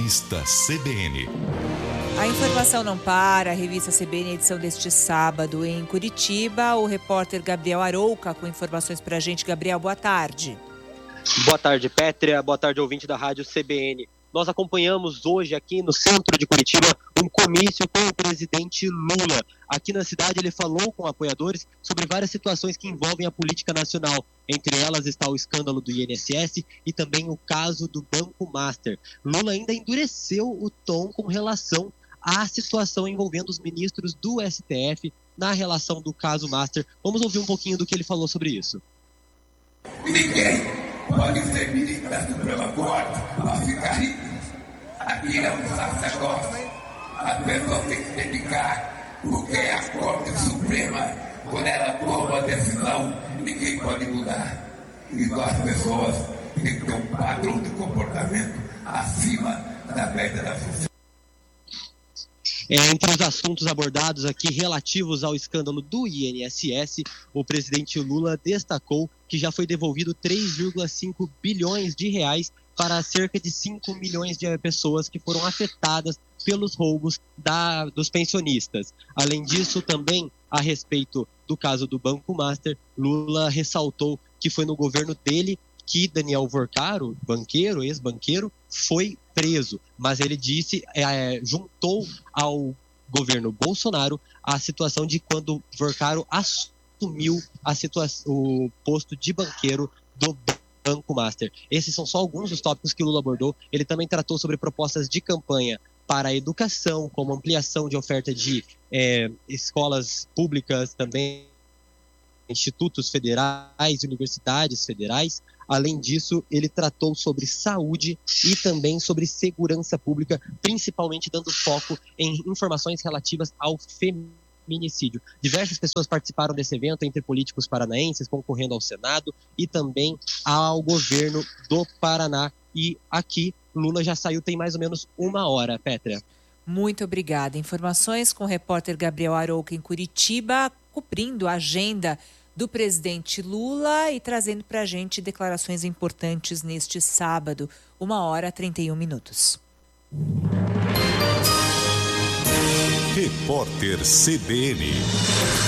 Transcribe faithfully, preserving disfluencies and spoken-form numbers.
Revista C B N. A informação não para, a Revista C B N, edição deste sábado em Curitiba. O repórter Gabriel Arouca com informações pra gente. Gabriel, boa tarde. Boa tarde, Pétrea. Boa tarde, ouvinte da Rádio C B N. Nós acompanhamos hoje aqui no centro de Curitiba um comício com o presidente Lula. Aqui na cidade ele falou com apoiadores sobre várias situações que envolvem a política nacional. Entre elas está o escândalo do I N S S e também o caso do Banco Master. Lula ainda endureceu o tom com relação à situação envolvendo os ministros do S T F na relação do caso Master. Vamos ouvir um pouquinho do que ele falou sobre isso. Ninguém pode ser ministrado pela corte para ficar rico. Aqui é um sacerdócio. A pessoa tem que se dedicar, porque é a Corte Suprema, quando ela toma a decisão, ninguém pode mudar. Então as pessoas têm que ter um padrão de comportamento acima da média da sociedade. É, entre os assuntos abordados aqui relativos ao escândalo do I N S S, o presidente Lula destacou que já foi devolvido três vírgula cinco bilhões de reais para cerca de cinco milhões de pessoas que foram afetadas pelos roubos da, dos pensionistas. Além disso, também a respeito do caso do Banco Master, Lula ressaltou que foi no governo dele que Daniel Vorcaro, banqueiro, ex-banqueiro, foi preso. Mas ele disse, é, juntou ao governo Bolsonaro a situação de quando Vorcaro assumiu a situação, o posto de banqueiro do Banco Master. Esses são só alguns dos tópicos que Lula abordou. Ele também tratou sobre propostas de campanha para a educação, como ampliação de oferta de é, escolas públicas, também institutos federais, universidades federais. Além disso, ele tratou sobre saúde e também sobre segurança pública, principalmente dando foco em informações relativas ao feminicídio. Diversas pessoas participaram desse evento, entre políticos paranaenses, concorrendo ao Senado e também ao governo do Paraná. E aqui, Lula já saiu tem mais ou menos uma hora, Pétrea. Muito obrigada. Informações com o repórter Gabriel Arouca em Curitiba, cumprindo a agenda do presidente Lula e trazendo para a gente declarações importantes neste sábado, uma hora e trinta e um minutos. Repórter C B N.